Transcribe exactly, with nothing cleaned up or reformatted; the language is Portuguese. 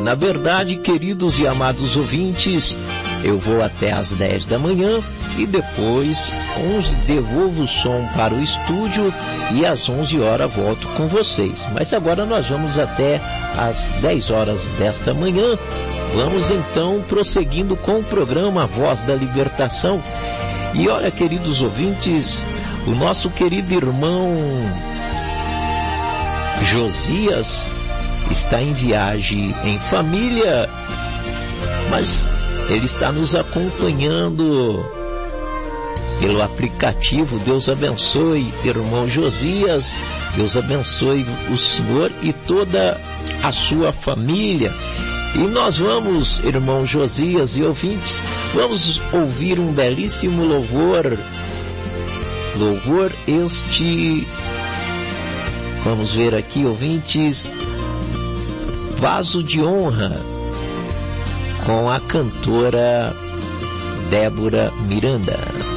Na verdade, queridos e amados ouvintes, eu vou até às dez da manhã e depois onze devolvo o som para o estúdio e às onze horas volto com vocês. Mas agora nós vamos até às dez horas desta manhã. Vamos então prosseguindo com o programa Voz da Libertação. E olha, queridos ouvintes, o nosso querido irmão Josias está em viagem em família, mas ele está nos acompanhando pelo aplicativo. Deus abençoe, irmão Josias. Deus abençoe o senhor e toda a sua família. E nós vamos, irmão Josias e ouvintes, vamos ouvir um belíssimo louvor. Louvor este, vamos ver aqui, ouvintes, Vaso de Honra, com a cantora Débora Miranda.